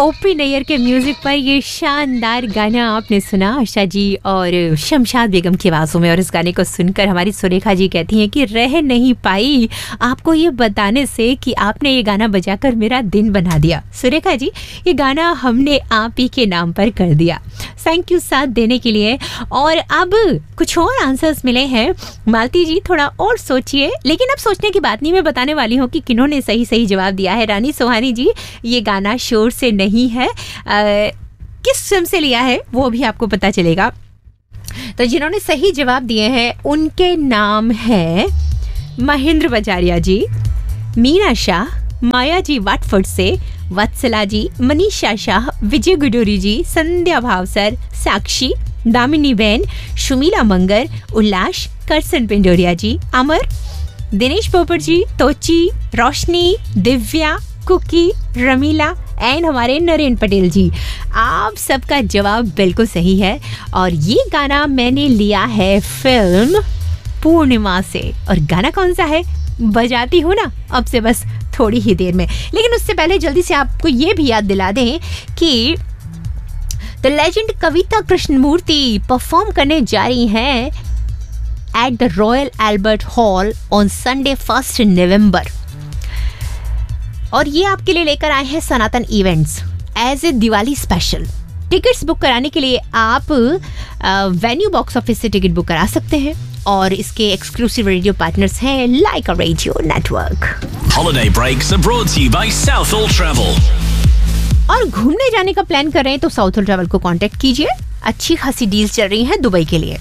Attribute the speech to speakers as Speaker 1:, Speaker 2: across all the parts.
Speaker 1: OP Nayyar के music पर ये शानदार गाना आपने सुना आशा जी और शमशाद बेगम की आवाज़ों में। और इस गाने को सुनकर हमारी सुरेखा जी कहती हैं कि रह नहीं पाई आपको ये बताने से कि आपने ये गाना बजाकर मेरा दिन बना दिया। सुरेखा जी, ये गाना हमने आप ही के नाम पर कर दिया। थैंक यू साथ देने के लिए। और अब कुछ और आंसर्स मिले हैं। मालती जी थोड़ा और सोचिए, लेकिन अब सोचने की बात नहीं, मैं बताने वाली हूँ कि किन्होंने सही जवाब दिया है। रानी सोहानी जी, ये गाना शोर से नहीं है, किस फिल्म से लिया है वो भी आपको पता चलेगा। तो जिन्होंने सही जवाब दिए हैं उनके नाम है महेंद्र बजारिया जी, मीना शाह, माया जी वाटफोर्ड से, वत्सला जी, मनीषा शाह, विजय गुडूरी जी, संध्या भावसर, साक्षी, दामिनी बहन, शुमीला मंगर, उल्लास, करसन पिंडोरिया जी, अमर, दिनेश पोपट जी, तोची, रोशनी, दिव्या, कुकी, रमीला एंड हमारे नरेन पटेल जी। आप सबका जवाब बिल्कुल सही है और ये गाना मैंने लिया है फिल्म पूर्णिमा से। और गाना कौन सा है बजाती हूँ ना अब से बस थोड़ी ही देर में। लेकिन उससे पहले जल्दी से आपको ये भी याद दिला दें कि the legend Kavita Krishnamurthy perform करने जा रही हैं at the royal Albert hall on Sunday 1 नवंबर। और ये आपके लिए लेकर आए हैं सनातन events as a Diwali special. Tickets book कराने के लिए आप वेन्यू बॉक्स ऑफिस से टिकट बुक करा सकते हैं और इसके एक्सक्लूसिव रेडियो पार्टनर्स हैं लाइका radio network.
Speaker 2: Holiday breaks are brought to you by Southall Travel.
Speaker 1: और घूमने जाने का प्लान कर रहे हैं तो साउथल ट्रैवल को कांटेक्ट कीजिए। अच्छी खासी डील्स चल रही हैं दुबई के लिए।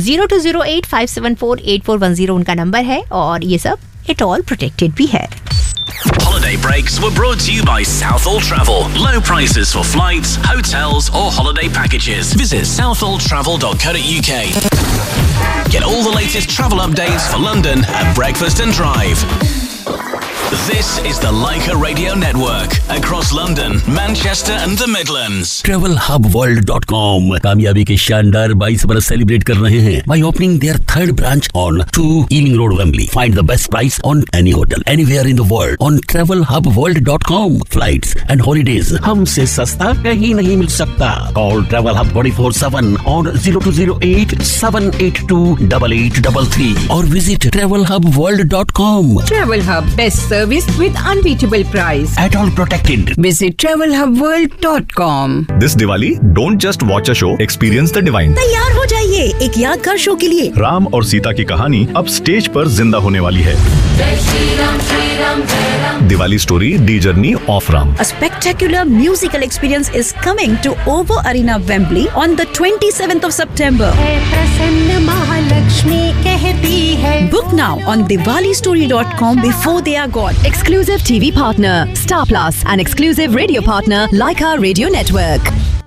Speaker 1: 0208574841 उनका नंबर है और ये सब इट ऑल प्रोटेक्टेड भी है।
Speaker 2: Holiday breaks were brought to you by Southall Travel. Low prices for flights, hotels or holiday packages. Visit southalltravel.co.uk. Get all the latest travel updates for London at breakfast and drive. This is the Leica Radio Network across London, Manchester and the Midlands.
Speaker 3: TravelHubWorld.com कामयाबी के शानदार 22 बरस celebrate कर रहे हैं by opening their third branch on 2 Ealing Road, Wembley. Find the best price on any hotel anywhere in the world on TravelHubWorld.com. Flights and holidays हमसे सस्ता कहीं नहीं मिल सकता. Call Travel Hub 24/7 on 0208-782-8833 or visit TravelHubWorld.com.
Speaker 4: Travel Hub, best service with unbeatable price.
Speaker 3: At all protected.
Speaker 4: Visit TravelHubWorld.com.
Speaker 5: This Diwali, don't just watch a show, experience the divine.
Speaker 6: तैयार हो जाइए एक यादगार शो के लिए।
Speaker 5: राम और सीता की कहानी अब स्टेज पर जिंदा होने वाली है। Diwali story, D Journey of Ram.
Speaker 6: A spectacular musical experience is coming to OVO Arena, Wembley on the 27th of September. Book now on diwalistory.com before they are gone.
Speaker 7: Exclusive TV partner Star Plus and exclusive radio partner Leica Radio Network.